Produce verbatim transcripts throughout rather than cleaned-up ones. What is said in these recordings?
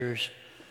years.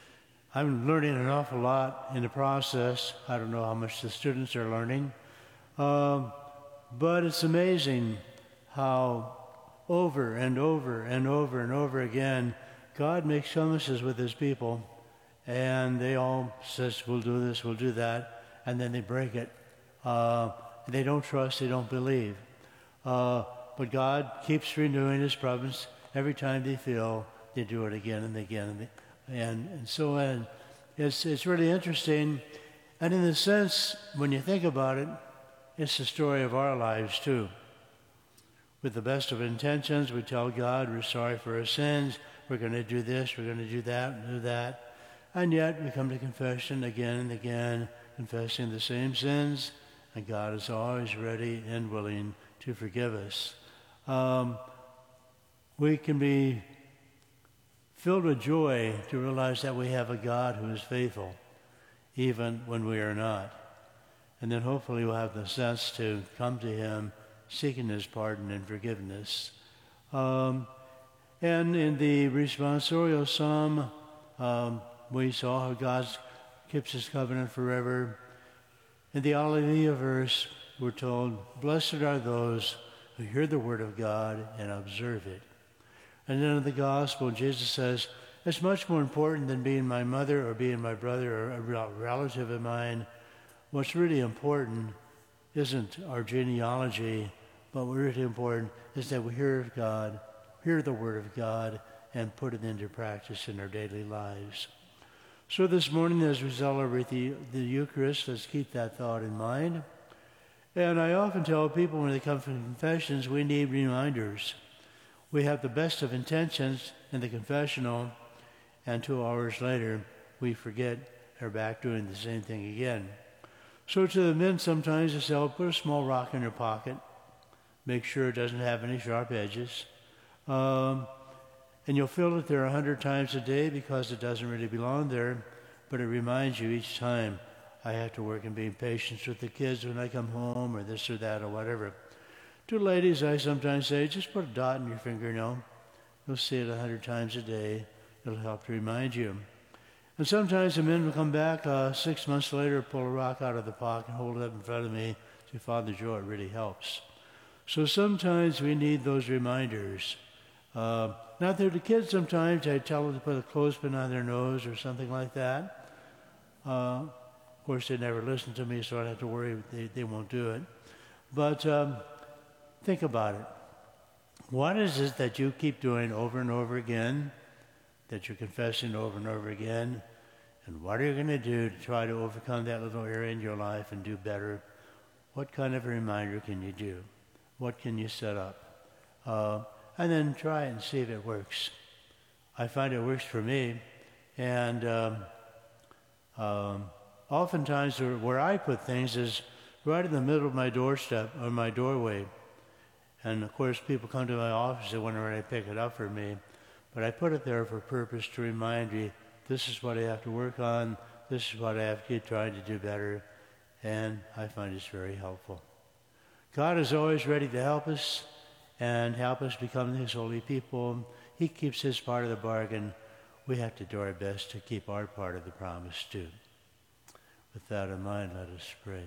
I'm learning an awful lot in the process. I don't know how much the students are learning. Um, but it's amazing how over and over and over and over again, God makes promises with his people, and they all says, we'll do this, we'll do that, and then they break it. Uh, they don't trust, they don't believe. Uh, but God keeps renewing his promise. Every time they feel, they do it again and again. And, they, and, and so on. It's, it's really interesting. And in a sense, when you think about it, it's the story of our lives too. With the best of intentions, we tell God we're sorry for our sins, we're going to do this, we're going to do that, and do that. And yet we come to confession again and again, confessing the same sins, and God is always ready and willing to forgive us. Um, we can be filled with joy to realize that we have a God who is faithful, even when we are not. And then hopefully we'll have the sense to come to him seeking his pardon and forgiveness. Um, and in the responsorial psalm, um, we saw how God keeps his covenant forever. In the Alleluia verse, we're told, blessed are those who hear the word of God and observe it. And then in the gospel, Jesus says, it's much more important than being my mother or being my brother or a relative of mine. What's really important isn't our genealogy, but what's really important is that we hear of God, hear the word of God, and put it into practice in our daily lives. So this morning, as we celebrate the, the Eucharist, let's keep that thought in mind. And I often tell people when they come from confessions, we need reminders. We have the best of intentions in the confessional, and two hours later, we forget, are back doing the same thing again. So to the men, sometimes I say, oh, put a small rock in your pocket. Make sure it doesn't have any sharp edges. Um, and you'll feel it there a hundred times a day because it doesn't really belong there, but it reminds you each time, I have to work in being patient with the kids when I come home, or this or that, or whatever. To ladies, I sometimes say, just put a dot in your fingernail. You'll see it a hundred times a day. It'll help to remind you. And sometimes the men will come back uh, six months later, pull a rock out of the pocket, hold it up in front of me, say, Father Joe, it really helps. So sometimes we need those reminders. Uh, not that the kids sometimes, I tell them to put a clothespin on their nose or something like that. Uh, of course, they never listen to me, so I don't have to worry they, they won't do it. But um, think about it. What is it that you keep doing over and over again, that you're confessing over and over again? And what are you going to do to try to overcome that little area in your life and do better? What kind of a reminder can you do? What can you set up? Uh, and then try it and see if it works. I find it works for me. And um, um, oftentimes where I put things is right in the middle of my doorstep or my doorway. And of course people come to my office, they wonder when I pick it up for me. But I put it there for a purpose to remind me, this is what I have to work on, this is what I have to keep trying to do better. And I find it's very helpful. God is always ready to help us and help us become his holy people. He keeps his part of the bargain. We have to do our best to keep our part of the promise too. With that in mind, let us pray.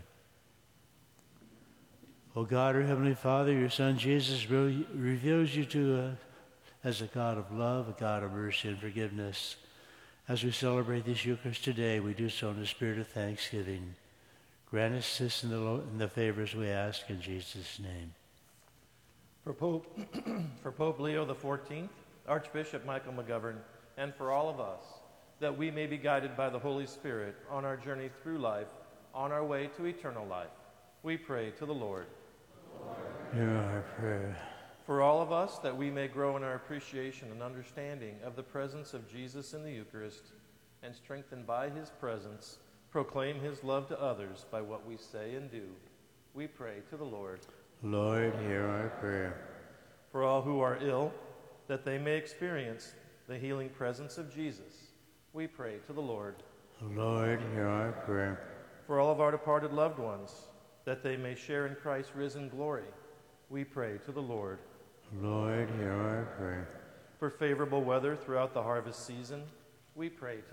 O God, our Heavenly Father, your Son Jesus re- reveals you to us as a God of love, a God of mercy and forgiveness. As we celebrate this Eucharist today, we do so in the spirit of thanksgiving. Grant us this in the, lo- in the favors we ask in Jesus' name. For Pope, for Pope Leo the fourteenth, Archbishop Michael McGovern, and for all of us, that we may be guided by the Holy Spirit on our journey through life, on our way to eternal life, we pray to the Lord. Hear our prayer. For all of us, that we may grow in our appreciation and understanding of the presence of Jesus in the Eucharist, and strengthened by his presence, proclaim his love to others by what we say and do, we pray to the Lord. Lord, hear our prayer. For all who are ill, that they may experience the healing presence of Jesus, we pray to the Lord. Lord, hear our prayer. For all of our departed loved ones, that they may share in Christ's risen glory, we pray to the Lord. Lord, hear our prayer. For favorable weather throughout the harvest season, we pray to